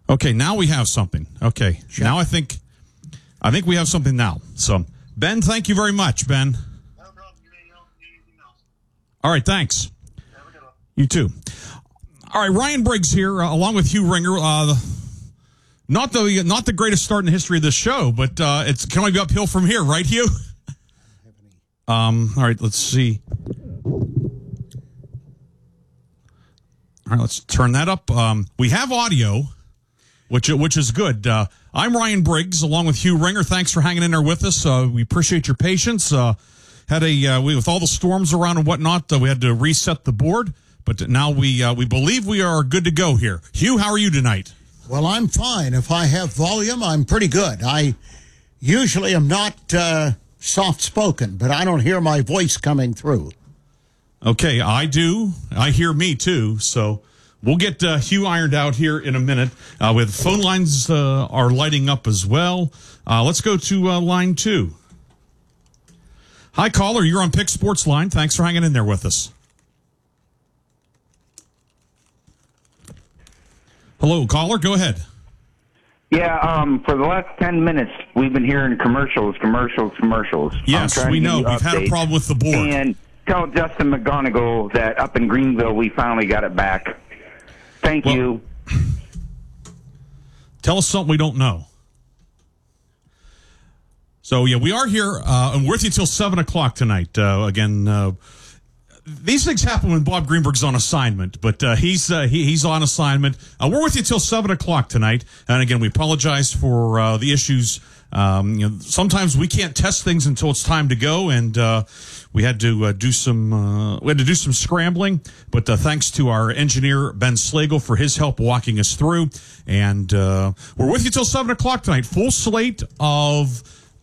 Okay, now we have something. Okay, now I think we have something now. So, Ben, thank you very much, Ben. No problem. You need anything else. All right, thanks. Have a good one. You too. All right, Ryan Briggs here, along with Hugh Ringer. Not the greatest start in the history of this show, but it can only be uphill from here, right, Hugh? All right, let's see. All right, let's turn that up. We have audio, which is good. I'm Ryan Briggs, along with Hugh Ringer. Thanks for hanging in there with us. We appreciate your patience. With all the storms around and whatnot, we had to reset the board, but now we believe we are good to go here. Hugh, how are you tonight? Well, I'm fine. If I have volume, I'm pretty good. I usually am not soft-spoken, but I don't hear my voice coming through. Okay, I do. I hear me, too. So we'll get Hugh ironed out here in a minute. With phone lines are lighting up as well. Let's go to line 2. Hi, caller. You're on Pick Sports Line. Thanks for hanging in there with us. Hello, caller. Go ahead. Yeah, for the last 10 minutes, we've been hearing commercials. Yes, we know. We've had a problem with the board. And tell Justin McGonigal that up in Greenville, we finally got it back. Thank you. Tell us something we don't know. So, yeah, we are here, and we're with you till 7 o'clock tonight. These things happen when Bob Greenberg's on assignment, but he's on assignment. We're with you till 7 o'clock tonight, and again, we apologize for the issues. Sometimes we can't test things until it's time to go, and we had to do some scrambling. But thanks to our engineer Ben Slagle for his help walking us through, and we're with you till 7 o'clock tonight. Full slate of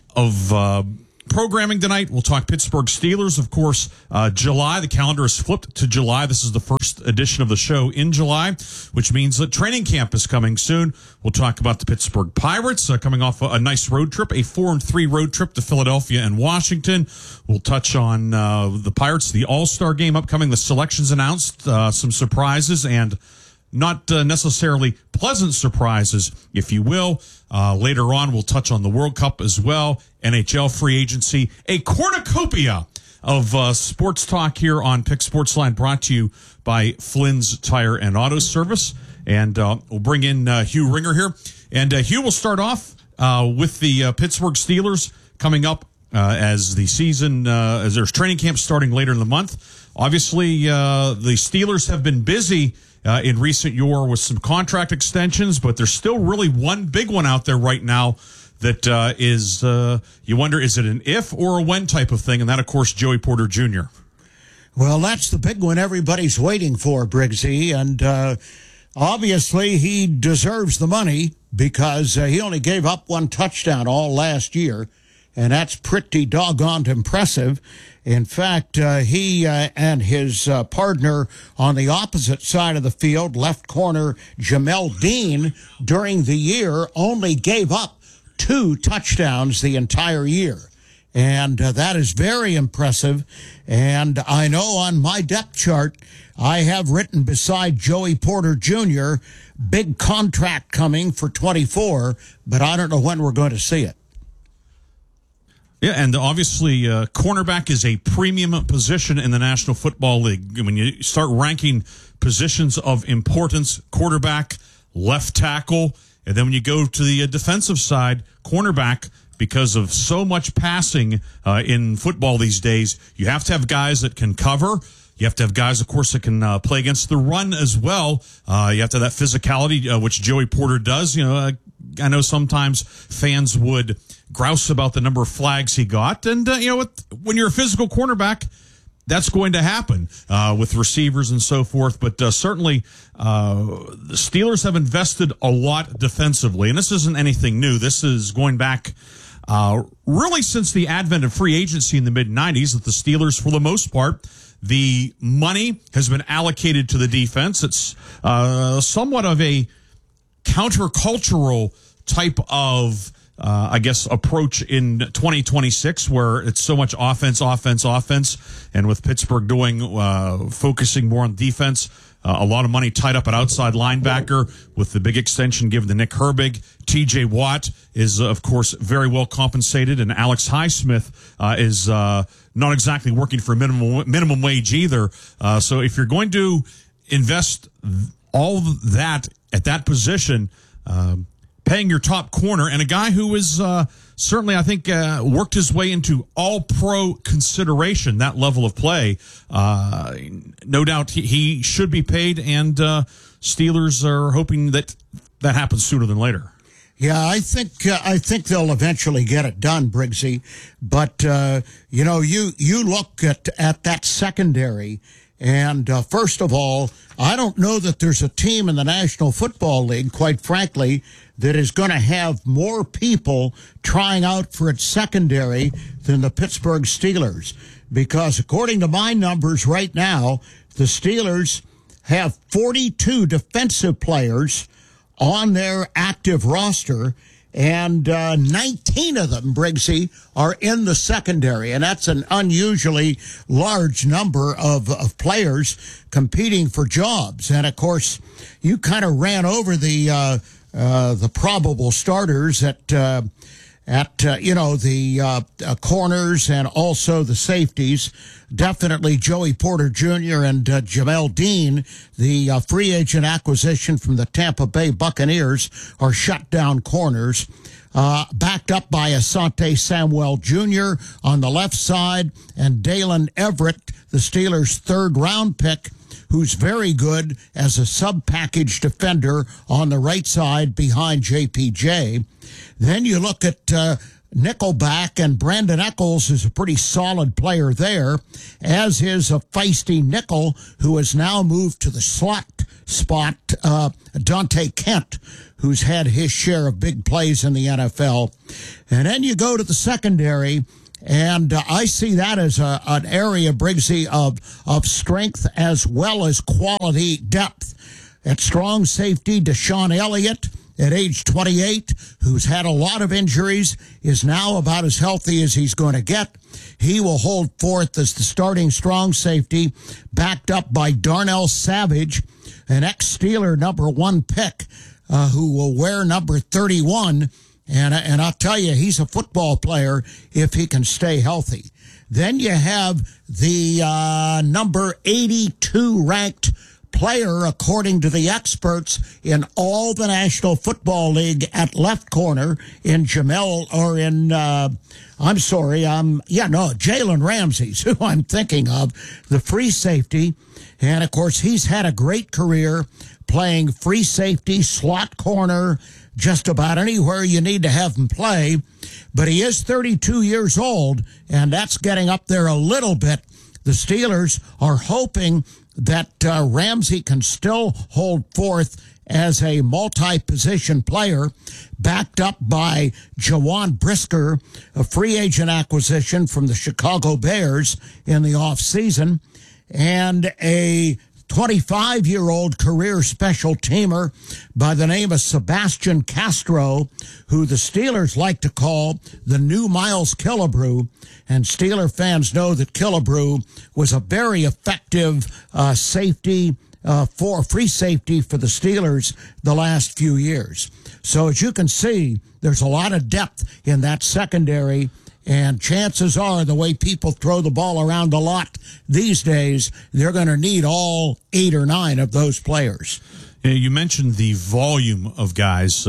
programming tonight. We'll talk Pittsburgh Steelers, of course. July, the calendar is flipped to July. This is the first edition of the show in July, which means that training camp is coming soon. We'll talk about the Pittsburgh Pirates coming off a nice road trip, a 4-3 road trip to Philadelphia and Washington. We'll touch on the Pirates, the All-Star game upcoming, the selections announced, some surprises, and not necessarily pleasant surprises, if you will. Later on, we'll touch on the World Cup as well, NHL free agency, a cornucopia of sports talk here on Pick Sports Line, brought to you by Flynn's Tire and Auto Service. And we'll bring in Hugh Ringer here. And Hugh will start off with the Pittsburgh Steelers coming up as the season, as there's training camp starting later in the month. Obviously, the Steelers have been busy in recent year with some contract extensions, but there's still really one big one out there right now that is, you wonder, is it an if or a when type of thing? And that, of course, Joey Porter Jr. Well, that's the big one everybody's waiting for, Briggsy, and obviously he deserves the money because he only gave up one touchdown all last year, and that's pretty doggone impressive. In fact, he and his partner on the opposite side of the field, left corner Jamel Dean, during the year only gave up 2 touchdowns the entire year. And that is very impressive. And I know on my depth chart, I have written beside Joey Porter Jr., big contract coming for 24, but I don't know when we're going to see it. Yeah, and obviously, cornerback is a premium position in the National Football League. When you start ranking positions of importance, quarterback, left tackle, and then when you go to the defensive side, cornerback, because of so much passing in football these days, you have to have guys that can cover. You have to have guys, of course, that can play against the run as well. You have to have that physicality, which Joey Porter does. You know, I know sometimes fans would grouse about the number of flags he got. And, when you're a physical cornerback, that's going to happen with receivers and so forth. But certainly the Steelers have invested a lot defensively. And this isn't anything new. This is going back really since the advent of free agency in the mid-'90s, that the Steelers, for the most part, the money has been allocated to the defense. It's somewhat of a countercultural type of approach in 2026, where it's so much offense. And with Pittsburgh focusing more on defense, A lot of money tied up at outside linebacker with the big extension given to Nick Herbig. T.J. Watt is, of course, very well compensated, and Alex Highsmith is not exactly working for minimum wage either. So if you're going to invest all that at that position, paying your top corner, and a guy who is certainly, I think, worked his way into all-pro consideration, that level of play. No doubt he should be paid, and Steelers are hoping that happens sooner than later. Yeah, I think they'll eventually get it done, Briggsy. But you look at that secondary, and first of all, I don't know that there's a team in the National Football League, quite frankly, that is going to have more people trying out for its secondary than the Pittsburgh Steelers. Because according to my numbers right now, the Steelers have 42 defensive players on their active roster, and 19 of them, Briggsy, are in the secondary. And that's an unusually large number of players competing for jobs. And, of course, you kind of ran over the probable starters at the corners and also the safeties. Definitely Joey Porter Jr. and Jamel Dean, the free agent acquisition from the Tampa Bay Buccaneers, are shutdown corners. Backed up by Asante Samuel Jr. on the left side, and Dalen Everett, the Steelers' third-round pick, who's very good as a sub-package defender on the right side behind JPJ. Then you look at nickelback, and Brandon Eccles is a pretty solid player there, as is a feisty nickel who has now moved to the slot spot, Dante Kent, who's had his share of big plays in the NFL. And then you go to the secondary, and I see that as an area, Briggsy, of strength as well as quality depth. At strong safety, Deshaun Elliott, at age 28, who's had a lot of injuries, is now about as healthy as he's going to get. He will hold forth as the starting strong safety, backed up by Darnell Savage, an ex-Steeler number 1 pick, who will wear number 31. And I'll tell you, he's a football player if he can stay healthy. Then you have the number 82 ranked player, according to the experts, in all the National Football League at left corner in Jalen Ramsey's who I'm thinking of, the free safety. And, of course, he's had a great career playing free safety, slot corner, just about anywhere you need to have him play. But he is 32 years old, and that's getting up there a little bit. The Steelers are hoping that Ramsey can still hold forth as a multi-position player, backed up by Jawan Brisker, a free agent acquisition from the Chicago Bears in the offseason, and a 25-year-old career special teamer by the name of Sebastian Castro, who the Steelers like to call the new Miles Killebrew. And Steeler fans know that Killebrew was a very effective safety, free safety for the Steelers the last few years. So as you can see, there's a lot of depth in that secondary. And chances are, the way people throw the ball around a lot these days, they're going to need all 8 or 9 of those players. You mentioned the volume of guys,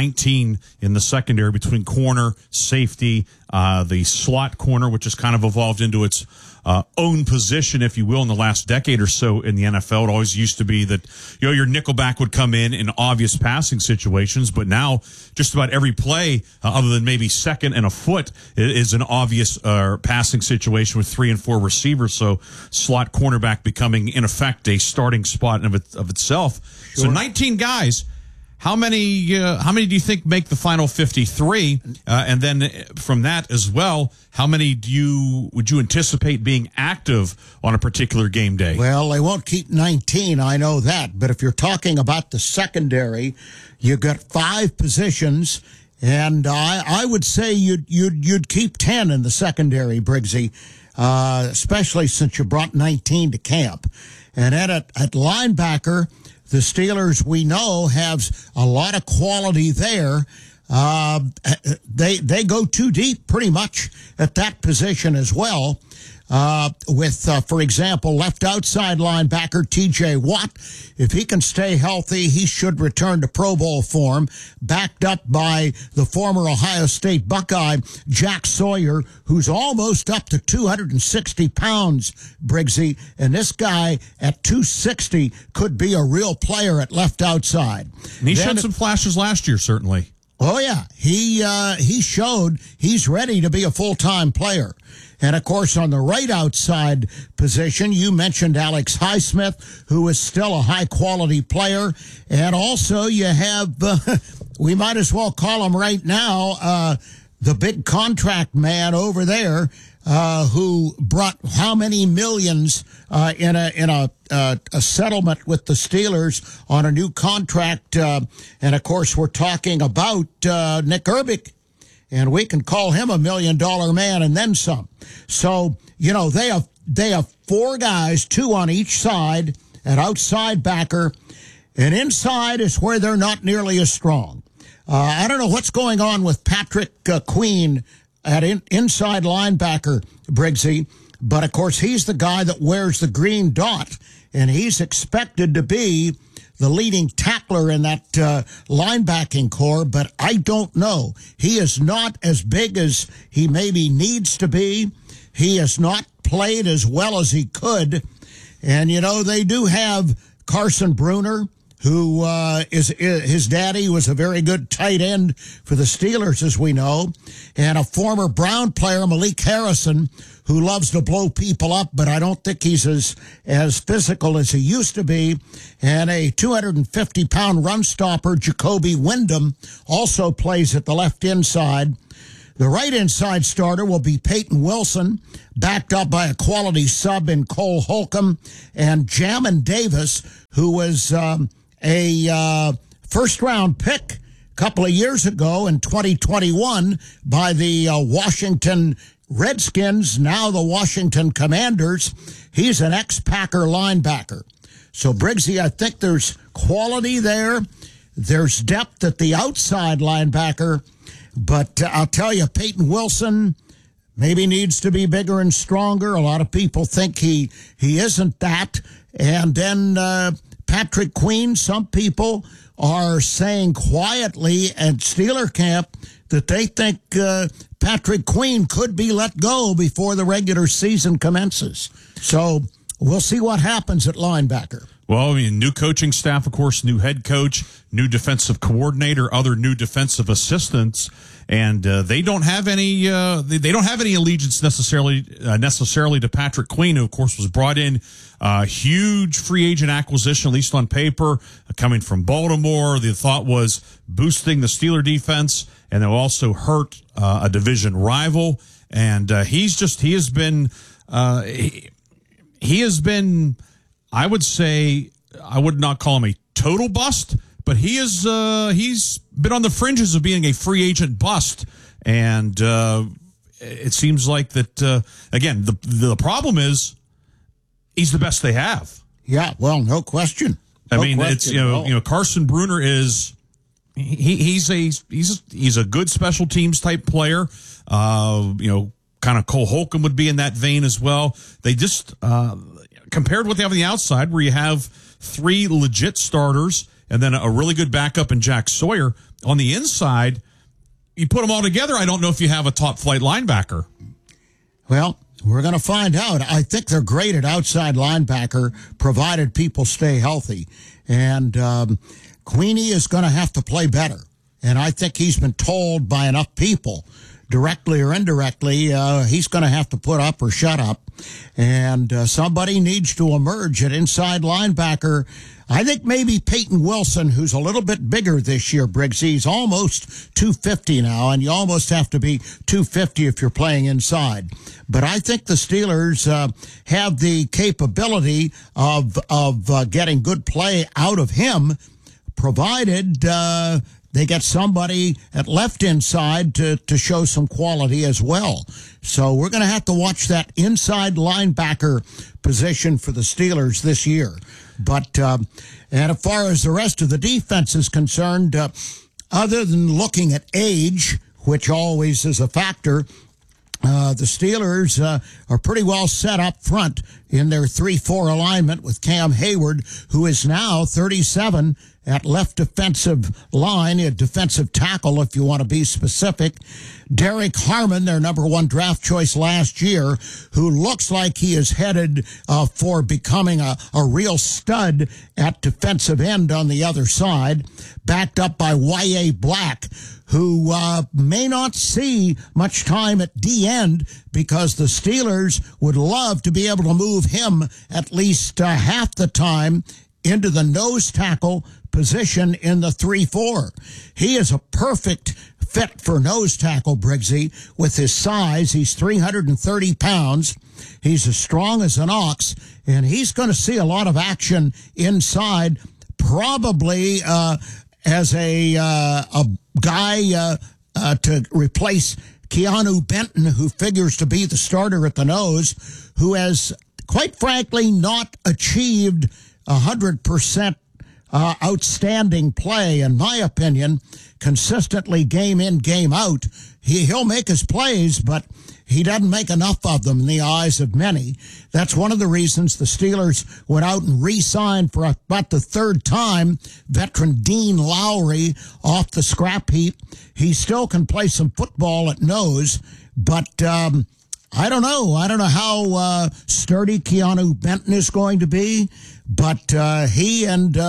19 in the secondary between corner, safety, the slot corner, which has kind of evolved into its own position, if you will, in the last decade or so in the NFL. It always used to be that, your nickelback would come in obvious passing situations, but now just about every play, other than maybe second and a foot, is an obvious passing situation with 3 and 4 receivers. So slot cornerback becoming, in effect, a starting spot of itself. Sure. So 19 guys. How many do you think make the final 53? And then from that as well, how many would you anticipate being active on a particular game day? Well, they won't keep 19, I know that. But if you're talking about the secondary, you got 5 positions, and I would say you'd keep 10 in the secondary, Briggsy, especially since you brought 19 to camp. And then at linebacker, the Steelers, we know, have a lot of quality there. They go too deep pretty much at that position as well. For example, left outside linebacker T.J. Watt. If he can stay healthy, he should return to Pro Bowl form, backed up by the former Ohio State Buckeye, Jack Sawyer, who's almost up to 260 pounds, Briggsy. And this guy at 260 could be a real player at left outside. And he showed some flashes last year, certainly. Oh, yeah. He showed he's ready to be a full-time player. And, of course, on the right outside position, you mentioned Alex Highsmith, who is still a high-quality player. And also you have, we might as well call him right now, the big contract man over there, who brought how many millions in a settlement with the Steelers on a new contract. And, of course, we're talking about Nick Herbig. And we can call him $1 million man and then some. So, you know, they have four guys, two on each side, an outside backer, and inside is where they're not nearly as strong. I don't know what's going on with Patrick Queen at inside linebacker, Briggsy, but of course he's the guy that wears the green dot, and he's expected to be the leading tackler in that linebacking core, but I don't know. He is not as big as he maybe needs to be. He has not played as well as he could. And, you know, they do have Carson Bruner, who his daddy was a very good tight end for the Steelers, as we know, and a former Brown player, Malik Harrison, who loves to blow people up, but I don't think he's as physical as he used to be, and a 250-pound run stopper, Jacoby Wyndham, also plays at the left inside. The right inside starter will be Peyton Wilson, backed up by a quality sub in Cole Holcomb, and Jamin Davis, who was a first-round pick a couple of years ago in 2021 by the Washington Redskins, now the Washington Commanders. He's an ex-Packer linebacker. So, Briggsy, I think there's quality there. There's depth at the outside linebacker. But I'll tell you, Peyton Wilson maybe needs to be bigger and stronger. A lot of people think he isn't that. And then Patrick Queen, some people are saying quietly at Steeler camp that they think Patrick Queen could be let go before the regular season commences. So we'll see what happens at linebacker. Well, I mean, new coaching staff, of course, new head coach, new defensive coordinator, other new defensive assistants, and they don't have any. They don't have any allegiance necessarily to Patrick Queen, who of course was brought in, huge free agent acquisition, at least on paper, coming from Baltimore. The thought was boosting the Steeler defense, and they'll also hurt a division rival. And he has been. I would say I would not call him a total bust, but he's been on the fringes of being a free agent bust, and it seems like that again. The problem is he's the best they have. Yeah, well, no question. It's you know Carson Bruner is he's a good special teams type player. Kind of Cole Holcomb would be in that vein as well. They just compared to what they have on the outside, where you have three legit starters and then a really good backup in Jack Sawyer. On the inside, you put them all together, I don't know if you have a top-flight linebacker. Well, we're going to find out. I think they're great at outside linebacker, provided people stay healthy. And Queenie is going to have to play better. And I think he's been told by enough people, directly or indirectly, he's going to have to put up or shut up. And somebody needs to emerge at inside linebacker. I think maybe Peyton Wilson, who's a little bit bigger this year, Briggs. He's almost 250 now, and you almost have to be 250 if you're playing inside. But I think the Steelers have the capability of getting good play out of him. provided they get somebody at left inside to show some quality as well. So we're going to have to watch that inside linebacker position for the Steelers this year. But and as far as the rest of the defense is concerned, other than looking at age, which always is a factor, the Steelers are pretty well set up front in their 3-4 alignment with Cam Hayward, who is now 37 at left defensive line, a defensive tackle if you want to be specific. Derek Harmon, their number 1 draft choice last year, who looks like he is headed for becoming a real stud at defensive end on the other side, backed up by Y.A. Black, who may not see much time at D-end because the Steelers would love to be able to move him at least half the time into the nose tackle position in the 3-4. He is a perfect fit for nose tackle, Briggsy, with his size. He's 330 pounds. He's as strong as an ox, and he's going to see a lot of action inside, probably as a guy to replace Keanu Benton, who figures to be the starter at the nose, who has, quite frankly, not achieved 100% outstanding play, in my opinion, consistently game in, game out. He'll make his plays, but he doesn't make enough of them in the eyes of many. That's one of the reasons the Steelers went out and re-signed for about the 3rd time veteran Dean Lowry off the scrap heap. He still can play some football at nose, but I don't know. I don't know how sturdy Keanu Benton is going to be, but he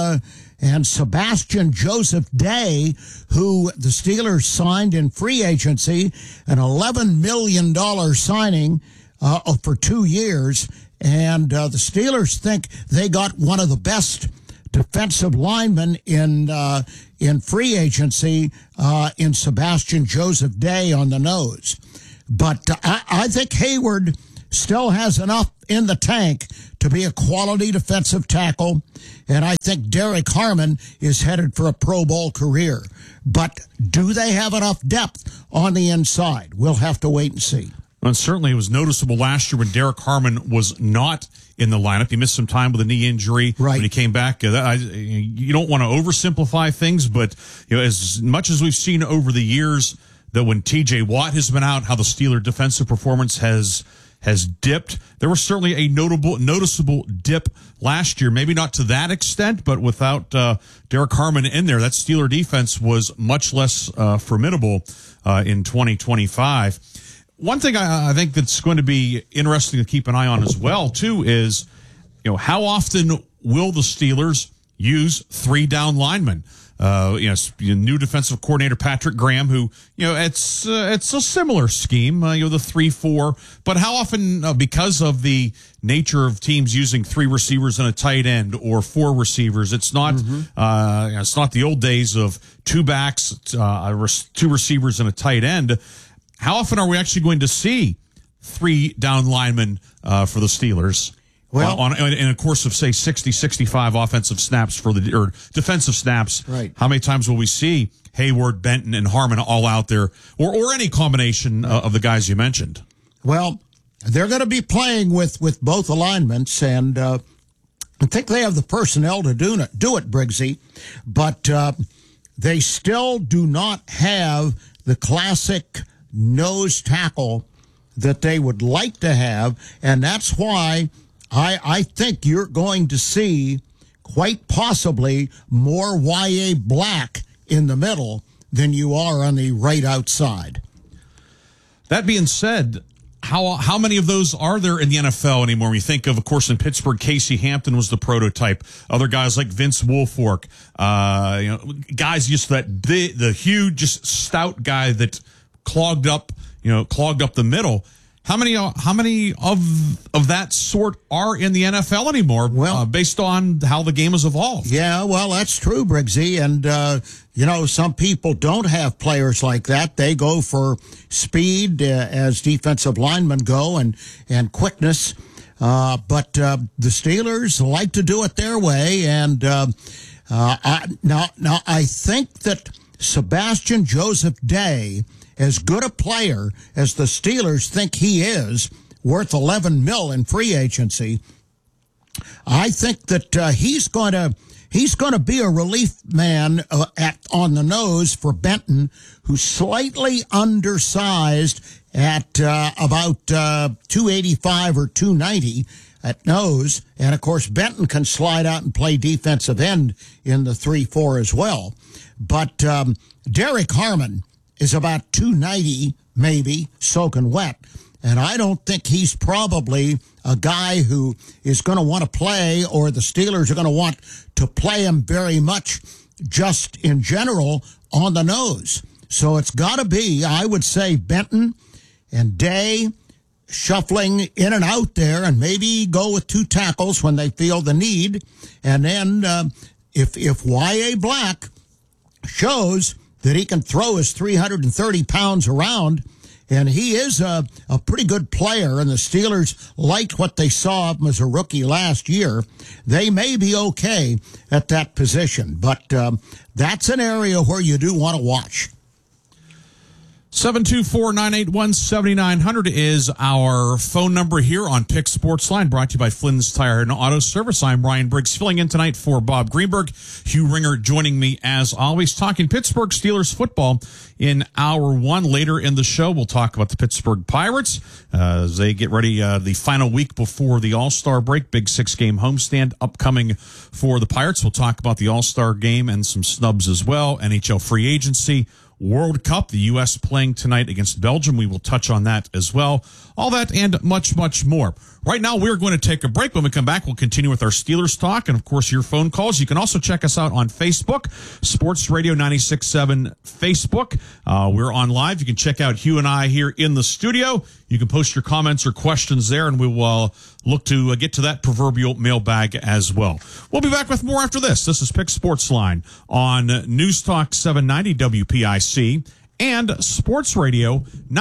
and Sebastian Joseph Day, who the Steelers signed in free agency, an $11 million signing for 2 years, and the Steelers think they got one of the best defensive linemen in free agency in Sebastian Joseph Day on the nose. But I think Hayward still has enough in the tank to be a quality defensive tackle, and I think Derek Harmon is headed for a Pro Bowl career. But do they have enough depth on the inside? We'll have to wait and see. And certainly it was noticeable last year when Derek Harmon was not in the lineup. He missed some time with a knee injury right when he came back. You don't want to oversimplify things, but as much as we've seen over the years that when T.J. Watt has been out, how the Steeler defensive performance has dipped. There was certainly a noticeable dip last year. Maybe not to that extent, but without Derek Harmon in there, that Steeler defense was much less formidable in 2025. One thing I think that's going to be interesting to keep an eye on as well, too, is how often will the Steelers use 3 down linemen? New defensive coordinator Patrick Graham, who, it's a similar scheme, the 3-4, but how often, because of the nature of teams using 3 receivers and a tight end or 4 receivers, it's not, it's not the old days of 2 backs, 2 receivers and a tight end. How often are we actually going to see 3 down linemen, for the Steelers? Well, in a course of, say, 60, 65 offensive snaps or defensive snaps, right? How many times will we see Hayward, Benton, and Harmon all out there, or any combination of the guys you mentioned? Well, they're going to be playing with both alignments, and I think they have the personnel to do it, Briggsy, but they still do not have the classic nose tackle that they would like to have, and that's why I think you're going to see quite possibly more Y.A. Black in the middle than you are on the right outside. That being said, how many of those are there in the NFL anymore? We think of course, in Pittsburgh, Casey Hampton was the prototype. Other guys like Vince Wilfork, guys just the huge, just stout guy that clogged up the middle. How many of that sort are in the NFL anymore? Well, based on how the game has evolved. Yeah, well, that's true, Briggsy. And some people don't have players like that. They go for speed as defensive linemen go, and quickness. But the Steelers like to do it their way, and Now, I think that Sebastian Joseph Day, as good a player as the Steelers think he is, worth $11 million in free agency, I think that he's going to be a relief man on the nose for Benton, who's slightly undersized at about 285 or 290 at nose. And, of course, Benton can slide out and play defensive end in the 3-4 as well. But Derek Harmon is about 290, maybe, soaking wet. And I don't think he's probably a guy who is going to want to play, or the Steelers are going to want to play him very much just in general on the nose. So it's got to be, I would say, Benton and Day shuffling in and out there, and maybe go with 2 tackles when they feel the need. And then if Y.A. Black shows that he can throw his 330 pounds around, and he is a pretty good player, and the Steelers liked what they saw of him as a rookie last year, they may be okay at that position. But that's an area where you do want to watch. 724-981-7900 is our phone number here on Pick Sports Line, brought to you by Flynn's Tire and Auto Service. I'm Ryan Briggs, filling in tonight for Bob Greenberg. Hugh Ringer joining me as always, talking Pittsburgh Steelers football in hour 1. Later in the show, we'll talk about the Pittsburgh Pirates as they get ready the final week before the All-Star break. Big 6-game homestand upcoming for the Pirates. We'll talk about the All-Star game and some snubs as well, NHL free agency, World Cup, the U.S. playing tonight against Belgium. We will touch on that as well. All that and much, much more. Right now, we're going to take a break. When we come back, we'll continue with our Steelers talk and, of course, your phone calls. You can also check us out on Facebook, Sports Radio 96.7 Facebook. We're on live. You can check out Hugh and I here in the studio. You can post your comments or questions there, and we will look to get to that proverbial mailbag as well. We'll be back with more after this. This is Pick Sports Line on News Talk 790 WPIC and Sports Radio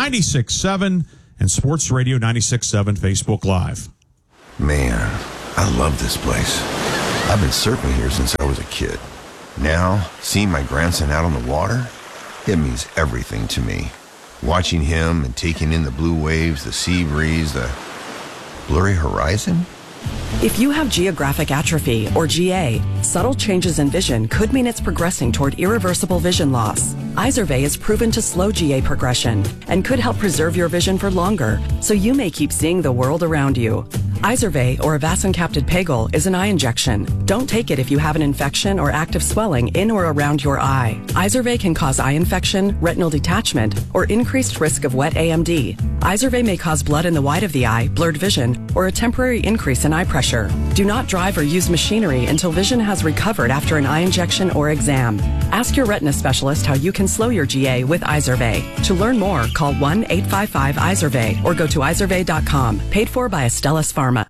96.7 and Sports Radio 96.7 Facebook Live. Man, I love this place. I've been surfing here since I was a kid. Now, seeing my grandson out on the water, it means everything to me. Watching him and taking in the blue waves, the sea breeze, the blurry horizon. If you have geographic atrophy, or GA, subtle changes in vision could mean it's progressing toward irreversible vision loss. Izervay is proven to slow GA progression and could help preserve your vision for longer, so you may keep seeing the world around you. Izervay, or avacincaptad pegol, is an eye injection. Don't take it if you have an infection or active swelling in or around your eye. Izervay can cause eye infection, retinal detachment, or increased risk of wet AMD. Izervay may cause blood in the white of the eye, blurred vision, or a temporary increase in eye pressure. Do not drive or use machinery until vision has recovered after an eye injection or exam. Ask your retina specialist how you can slow your GA with Izervay. To learn more, call 1-855-IZERVAY or go to izervay.com. Paid for by Astellas Pharma.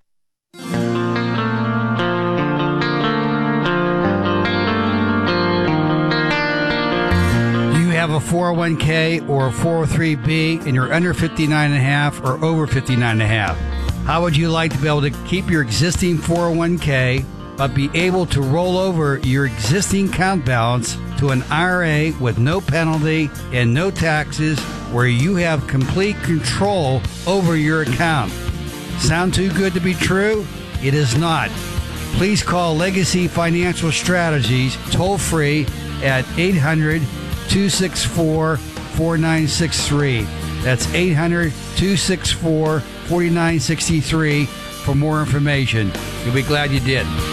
Have a 401k or a 403b and you're under 59.5 or over 59.5. How would you like to be able to keep your existing 401k but be able to roll over your existing account balance to an IRA with no penalty and no taxes, where you have complete control over your account? Sound too good to be true? It is not. Please call Legacy Financial Strategies toll free at 800-264-4963. That's 800-264-4963 for more information. You'll be glad you did.